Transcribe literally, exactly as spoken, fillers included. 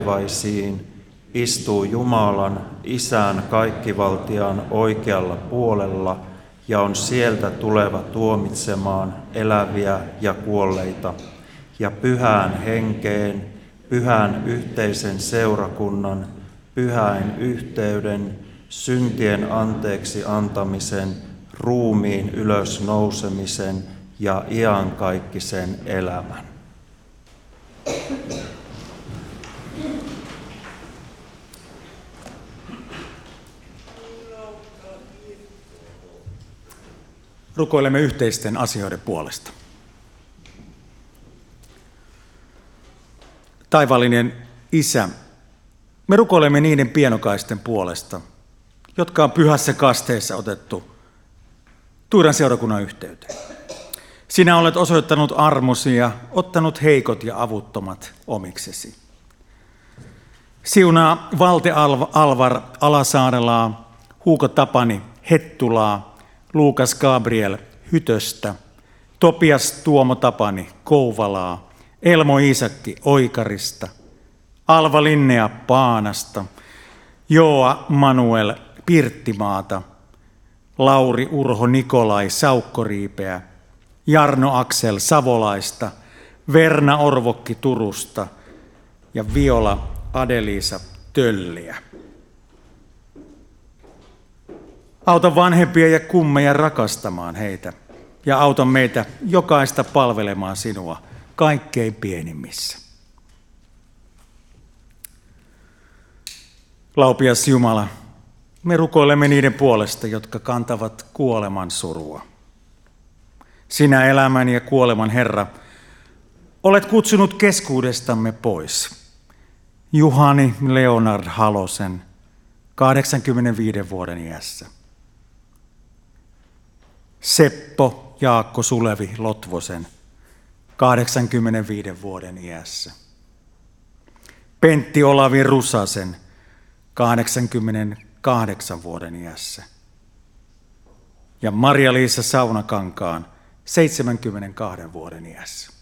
taivaisiin, istuu Jumalan, Isän kaikkivaltiaan oikealla puolella ja on sieltä tuleva tuomitsemaan eläviä ja kuolleita, ja pyhään henkeen, pyhän yhteisen seurakunnan, pyhäin yhteyden, syntien anteeksi antamisen, ruumiin ylösnousemisen ja iankaikkisen elämän. Rukoilemme yhteisten asioiden puolesta. Taivaallinen Isä, me rukoilemme niiden pienokaisten puolesta, jotka on pyhässä kasteessa otettu Tuiran seurakunnan yhteyteen. Sinä olet osoittanut armosi ja ottanut heikot ja avuttomat omiksesi. Siunaa Valte Alvar Alasaarelaa, Huuko Tapani Hettulaa, Luukas Gabriel Hytöstä, Topias Tuomo Tapani Kouvalaa, Elmo Iisakki Oikarista, Alva Linnea Paanasta, Joa Manuel Pirttimaata, Lauri Urho Nikolai Saukkoriipeä, Jarno Aksel Savolaista, Verna Orvokki Turusta ja Viola Adeliisa Tölliä. Auta vanhempia ja kummeja rakastamaan heitä ja auta meitä jokaista palvelemaan sinua kaikkein pienimmissä. Laupias Jumala, me rukoilemme niiden puolesta, jotka kantavat kuoleman surua. Sinä elämän ja kuoleman Herra, olet kutsunut keskuudestamme pois Juhani Leonard Halosen kahdeksankymmentäviiden vuoden iässä. Seppo Jaakko Sulevi Lotvosen kahdeksankymmentäviiden vuoden iässä. Pentti Olavi Rusasen kahdeksankymmentäkahdeksan vuoden iässä. Ja Maria-Liisa Saunakankaan seitsemänkymmentäkaksi vuoden iässä.